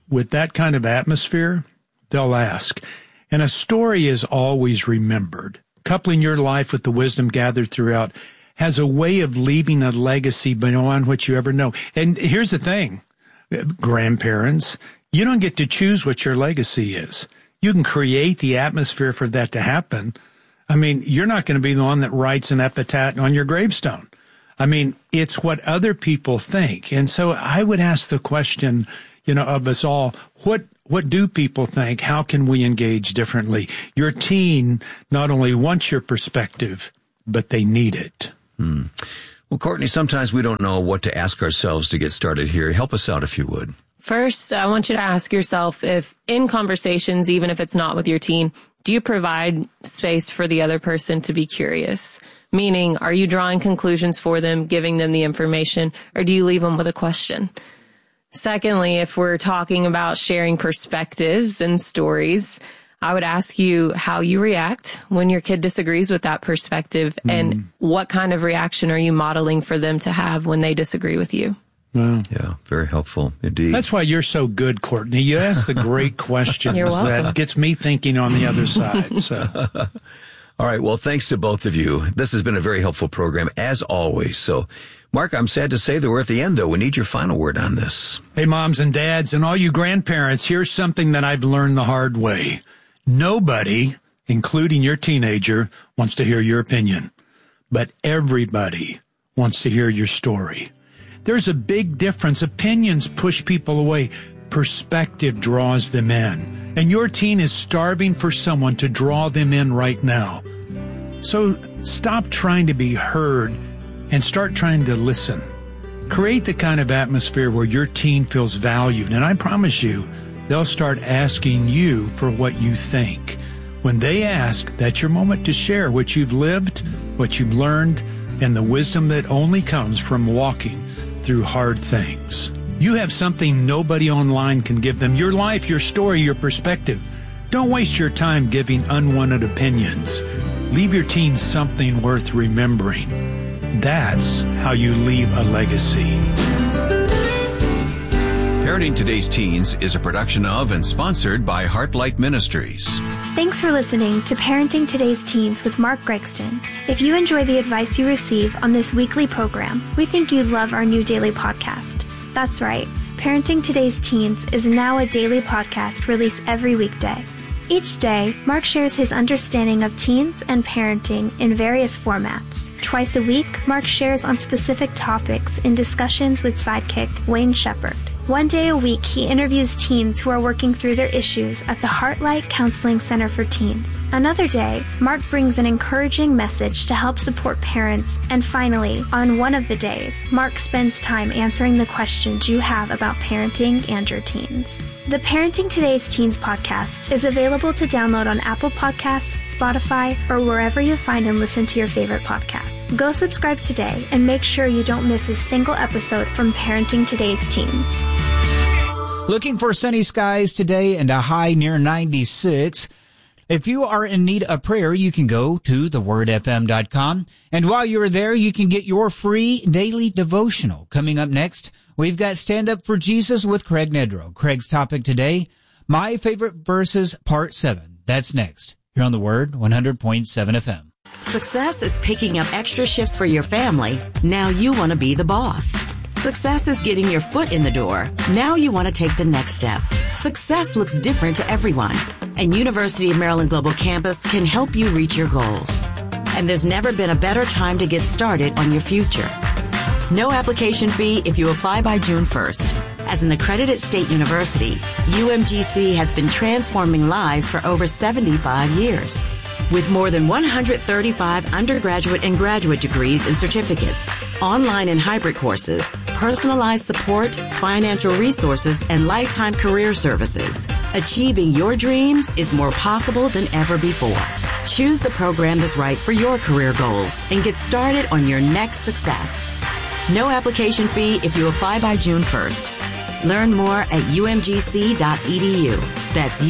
with that kind of atmosphere, they'll ask. And a story is always remembered. Coupling your life with the wisdom gathered throughout has a way of leaving a legacy beyond what you ever know. And here's the thing, grandparents, you don't get to choose what your legacy is. You can create the atmosphere for that to happen. I mean, you're not going to be the one that writes an epitaph on your gravestone. I mean, it's what other people think. And so I would ask the question, of us all, what do people think? How can we engage differently? Your teen not only wants your perspective, but they need it. Well, Courtney, sometimes we don't know what to ask ourselves to get started here. Help us out if you would. First, I want you to ask yourself if in conversations, even if it's not with your teen, do you provide space for the other person to be curious? Meaning, are you drawing conclusions for them, giving them the information, or do you leave them with a question? Secondly, if we're talking about sharing perspectives and stories, I would ask you how you react when your kid disagrees with that perspective, and what kind of reaction are you modeling for them to have when they disagree with you? Wow. Yeah, very helpful indeed. That's why you're so good, Courtney. You ask the great questions that gets me thinking on the other side. So. All right. Well, thanks to both of you. This has been a very helpful program, as always. So, Mark, I'm sad to say that we're at the end, though. We need your final word on this. Hey, moms and dads, and all you grandparents, here's something that I've learned the hard way. Nobody, including your teenager, wants to hear your opinion, but everybody wants to hear your story. There's a big difference. Opinions push people away. Perspective draws them in. And your teen is starving for someone to draw them in right now. So stop trying to be heard and start trying to listen. Create the kind of atmosphere where your teen feels valued. And I promise you, they'll start asking you for what you think. When they ask, that's your moment to share what you've lived, what you've learned, and the wisdom that only comes from walking through hard things. You have something nobody online can give them. Your life, your story, your perspective. Don't waste your time giving unwanted opinions. Leave your teen something worth remembering. That's how you leave a legacy. Parenting Today's Teens is a production of and sponsored by Heartlight Ministries. Thanks for listening to Parenting Today's Teens with Mark Gregston. If you enjoy the advice you receive on this weekly program, we think you'd love our new daily podcast. That's right, Parenting Today's Teens is now a daily podcast released every weekday. Each day, Mark shares his understanding of teens and parenting in various formats. Twice a week, Mark shares on specific topics in discussions with sidekick Wayne Shepherd. One day a week, he interviews teens who are working through their issues at the Heartlight Counseling Center for Teens. Another day, Mark brings an encouraging message to help support parents. And finally, on one of the days, Mark spends time answering the questions you have about parenting and your teens. The Parenting Today's Teens podcast is available to download on Apple Podcasts, Spotify, or wherever you find and listen to your favorite podcasts. Go subscribe today and make sure you don't miss a single episode from Parenting Today's Teens. Looking for sunny skies today and a high near 96. If you are in need of prayer, you can go to thewordfm.com. And while you're there, you can get your free daily devotional. Coming up next, we've got Stand Up for Jesus with Craig Nedrow. Craig's topic today, My Favorite Verses, Part 7. That's next, here on The Word, 100.7 FM. Success is picking up extra shifts for your family. Now you want to be the boss. Success is getting your foot in the door. Now you want to take the next step. Success looks different to everyone, and University of Maryland Global Campus can help you reach your goals. And there's never been a better time to get started on your future. No application fee if you apply by June 1st. As an accredited state university, UMGC has been transforming lives for over 75 years. With more than 135 undergraduate and graduate degrees and certificates, online and hybrid courses, personalized support, financial resources, and lifetime career services, achieving your dreams is more possible than ever before. Choose the program that's right for your career goals and get started on your next success. No application fee if you apply by June 1st. Learn more at umgc.edu. That's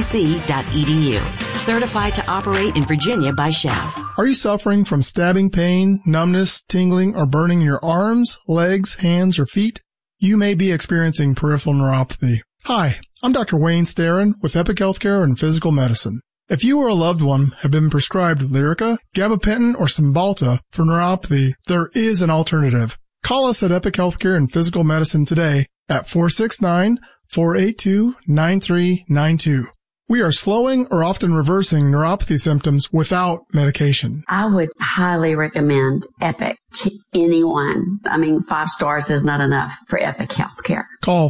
umgc.edu. Certified to operate in Virginia by Chev. Are you suffering from stabbing pain, numbness, tingling, or burning in your arms, legs, hands, or feet? You may be experiencing peripheral neuropathy. Hi, I'm Dr. Wayne Starrin with Epic Healthcare and Physical Medicine. If you or a loved one have been prescribed Lyrica, gabapentin, or Cymbalta for neuropathy, there is an alternative. Call us at Epic Healthcare and Physical Medicine today at 469-482-9392. We are slowing or often reversing neuropathy symptoms without medication. I would highly recommend Epic to anyone. 5 stars is not enough for Epic Healthcare. Call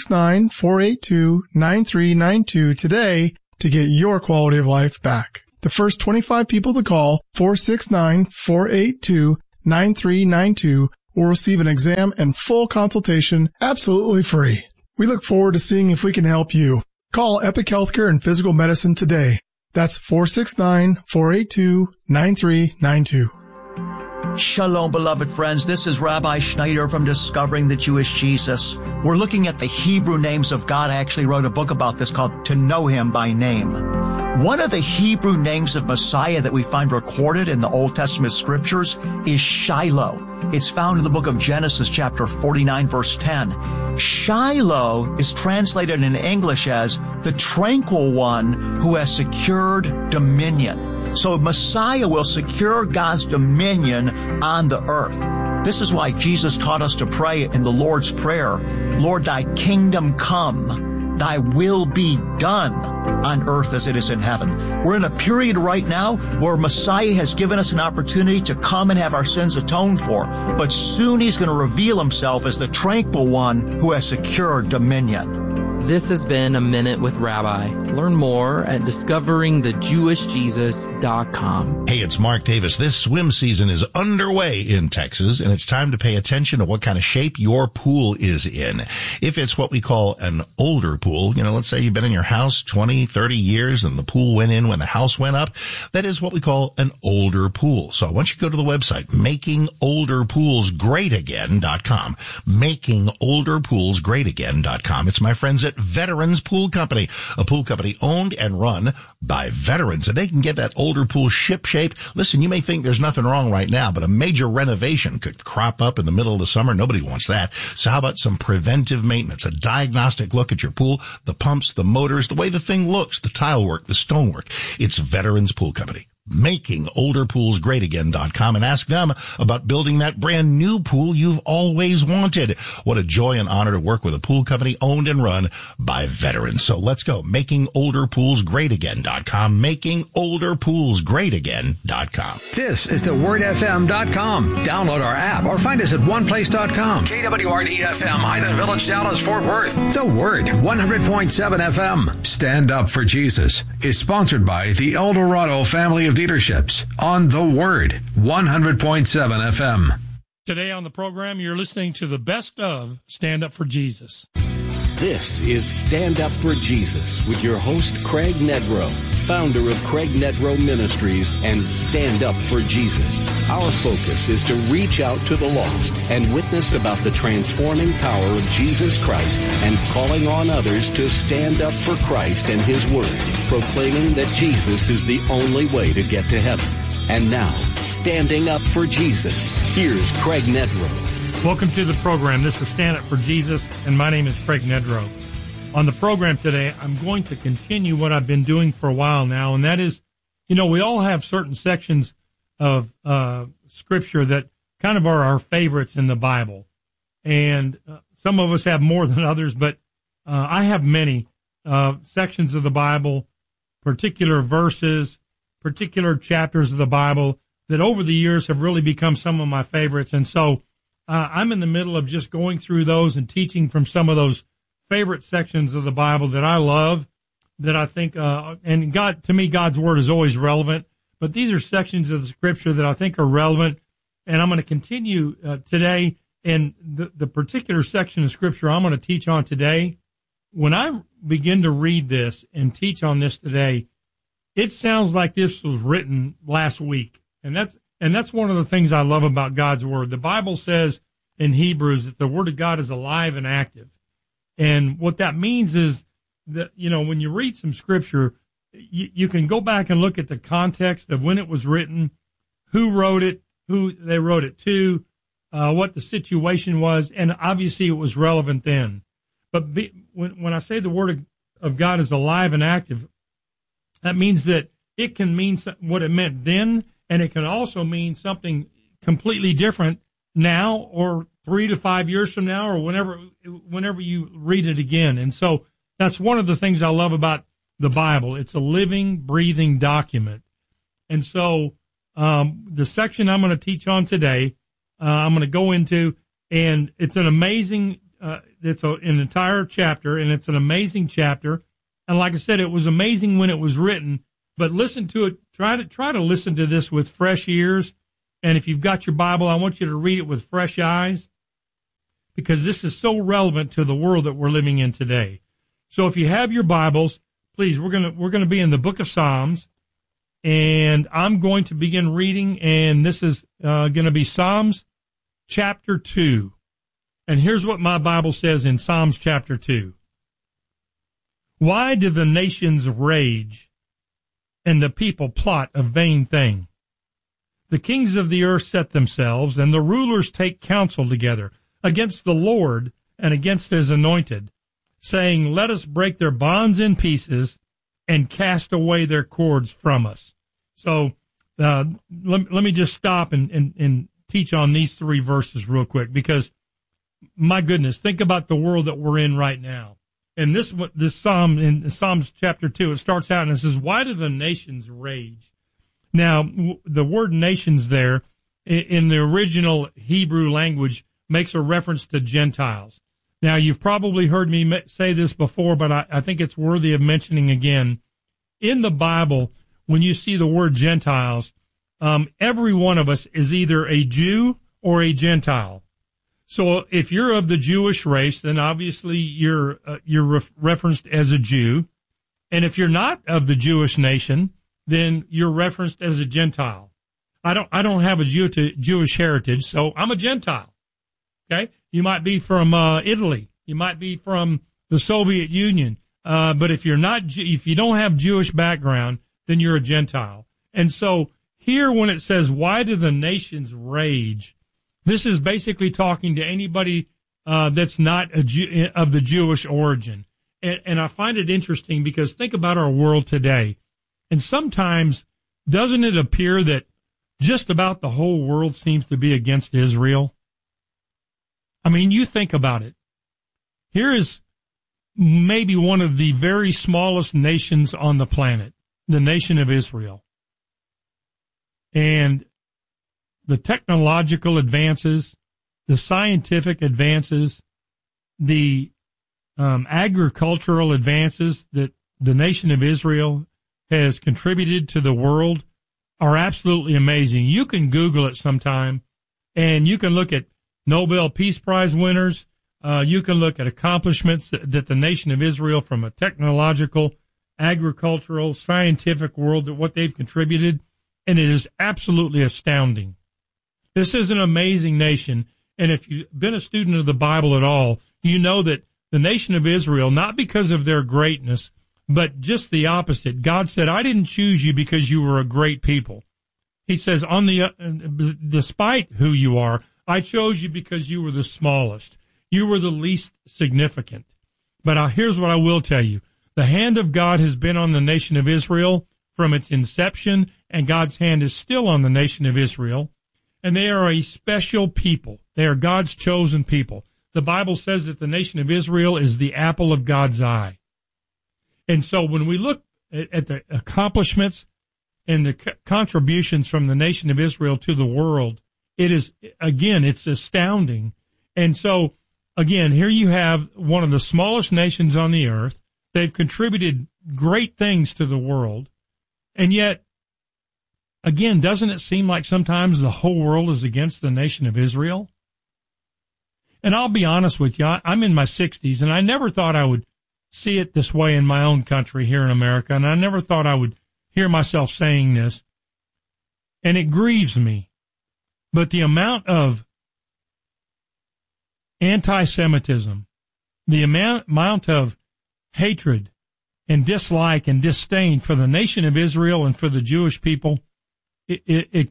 469-482-9392 today to get your quality of life back. The first 25 people to call 469-482-9392 will receive an exam and full consultation absolutely free. We look forward to seeing if we can help you. Call Epic Healthcare and Physical Medicine today. That's 469-482-9392. Shalom, beloved friends. This is Rabbi Schneider from Discovering the Jewish Jesus. We're looking at the Hebrew names of God. I actually wrote a book about this called To Know Him by Name. One of the Hebrew names of Messiah that we find recorded in the Old Testament scriptures is Shiloh. It's found in the book of Genesis, chapter 49, verse 10. Shiloh is translated in English as the tranquil one who has secured dominion. So Messiah will secure God's dominion on the earth. This is why Jesus taught us to pray in the Lord's Prayer, Lord, thy kingdom come, thy will be done on earth as it is in heaven. We're in a period right now where Messiah has given us an opportunity to come and have our sins atoned for, but soon he's going to reveal himself as the tranquil one who has secured dominion. This has been A Minute with Rabbi. Learn more at discoveringthejewishjesus.com. Hey, it's Mark Davis. This swim season is underway in Texas, and it's time to pay attention to what kind of shape your pool is in. If it's what we call an older pool, let's say you've been in your house 20, 30 years and the pool went in when the house went up, that is what we call an older pool. So I want you to go to the website, makingolderpoolsgreatagain.com. Makingolderpoolsgreatagain.com. It's my friends at Veterans Pool Company, a pool company owned and run by veterans, and they can get that older pool ship-shape. Listen, you may think there's nothing wrong right now, but a major renovation could crop up in the middle of the summer. Nobody wants that. So how about some preventive maintenance, a diagnostic look at your pool, the pumps, the motors, the way the thing looks, the tile work, the stonework. It's Veterans Pool Company. makingolderpoolsgreatagain.com, and ask them about building that brand new pool you've always wanted. What a joy and honor to work with a pool company owned and run by veterans. So let's go. makingolderpoolsgreatagain.com. makingolderpoolsgreatagain.com. This is thewordfm.com. Download our app or find us at oneplace.com. KWRD FM, Highland Village, Dallas, Fort Worth. The Word, 100.7 FM. Stand Up for Jesus is sponsored by the El Dorado Family of Dealerships on The Word, 100.7 FM. Today on the program, you're listening to the best of Stand Up for Jesus. This is Stand Up for Jesus with your host, Craig Nedrow, founder of Craig Nedrow Ministries and Stand Up for Jesus. Our focus is to reach out to the lost and witness about the transforming power of Jesus Christ and calling on others to stand up for Christ and His Word, proclaiming that Jesus is the only way to get to heaven. And now, standing up for Jesus, here's Craig Nedrow. Welcome to the program. This is Stand Up for Jesus, and my name is Craig Nedrow. On the program today, I'm going to continue what I've been doing for a while now, and that is, we all have certain sections of Scripture that kind of are our favorites in the Bible. And some of us have more than others, but I have many sections of the Bible, particular verses, particular chapters of the Bible that over the years have really become some of my favorites. And so I'm in the middle of just going through those and teaching from some of those favorite sections of the Bible that I love, that I think, and God, to me, God's Word is always relevant. But these are sections of the Scripture that I think are relevant. And I'm going to continue today. And the particular section of Scripture I'm going to teach on today, when I begin to read this and teach on this today, it sounds like this was written last week. And that's one of the things I love about God's Word. The Bible says in Hebrews that the Word of God is alive and active. And what that means is that, when you read some Scripture, you can go back and look at the context of when it was written, who wrote it, who they wrote it to, what the situation was, and obviously it was relevant then. But when I say the Word of God is alive and active, that means that it can mean what it meant then, and it can also mean something completely different now or 3 to 5 years from now or whenever you read it again. And so that's one of the things I love about the Bible. It's a living, breathing document. And so the section I'm going to teach on today, I'm going to go into, and it's an amazing, it's an entire chapter, and it's an amazing chapter. And like I said, it was amazing when it was written, but listen to it. Try to listen to this with fresh ears. And if you've got your Bible, I want you to read it with fresh eyes, because this is so relevant to the world that we're living in today. So if you have your Bibles, please, we're going to be in the book of Psalms, and I'm going to begin reading, and this is going to be Psalms chapter 2. And here's what my Bible says in Psalms chapter 2. Why do the nations rage and the people plot a vain thing? The kings of the earth set themselves, and the rulers take counsel together against the Lord and against his anointed, saying, let us break their bonds in pieces and cast away their cords from us. So let me just stop and teach on these 3 verses real quick, because, my goodness, think about the world that we're in right now. And this psalm, in Psalms chapter 2, it starts out and it says, why do the nations rage? Now, the word nations there, in the original Hebrew language, makes a reference to Gentiles. Now, you've probably heard me say this before, but I think it's worthy of mentioning again. In the Bible, when you see the word Gentiles, every one of us is either a Jew or a Gentile. So if you're of the Jewish race, then obviously you're referenced as a Jew. And if you're not of the Jewish nation, then you're referenced as a Gentile. I don't have a Jewish heritage, so I'm a Gentile. Okay? You might be from Italy. You might be from the Soviet Union. But if you don't have Jewish background, then you're a Gentile. And so here, when it says, why do the nations rage? This is basically talking to anybody that's not of the Jewish origin. And I find it interesting because think about our world today. And sometimes, doesn't it appear that just about the whole world seems to be against Israel? I mean, you think about it. Here is maybe one of the very smallest nations on the planet, the nation of Israel. And the technological advances, the scientific advances, the agricultural advances that the nation of Israel has contributed to the world are absolutely amazing. You can Google it sometime, and you can look at Nobel Peace Prize winners. You can look at accomplishments that the nation of Israel, from a technological, agricultural, scientific world, that what they've contributed, and it is absolutely astounding. This is an amazing nation, and if you've been a student of the Bible at all, you know that the nation of Israel, not because of their greatness, but just the opposite. God said, I didn't choose you because you were a great people. He says, despite who you are, I chose you because you were the smallest. You were the least significant. But here's what I will tell you. The hand of God has been on the nation of Israel from its inception, and God's hand is still on the nation of Israel. And they are a special people. They are God's chosen people. The Bible says that the nation of Israel is the apple of God's eye. And so when we look at the accomplishments and the contributions from the nation of Israel to the world, it is, again, it's astounding. And so, again, here you have one of the smallest nations on the earth. They've contributed great things to the world. And yet, again, doesn't it seem like sometimes the whole world is against the nation of Israel? And I'll be honest with you, I'm in my 60s, and I never thought I would see it this way in my own country here in America, and I never thought I would hear myself saying this, and it grieves me. But the amount of anti-Semitism, the amount of hatred and dislike and disdain for the nation of Israel and for the Jewish people, it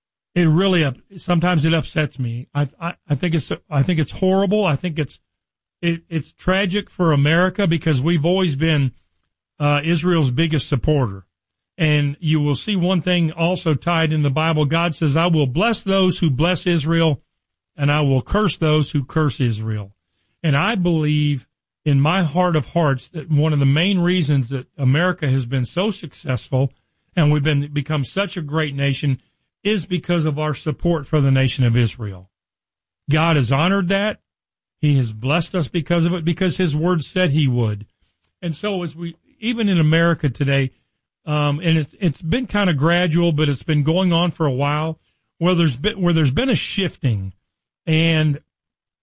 really, sometimes it upsets me. I think it's horrible. I think it's it's tragic for America because we've always been Israel's biggest supporter. And you will see one thing also tied in the Bible. God says, I will bless those who bless Israel, and I will curse those who curse Israel. And I believe in my heart of hearts that one of the main reasons that America has been so successful and we've become such a great nation is because of our support for the nation of Israel. God has honored that. He has blessed us because of it, because his word said he would. And so as even in America today, and it's been kind of gradual, but it's been going on for a while, where there's been a shifting. And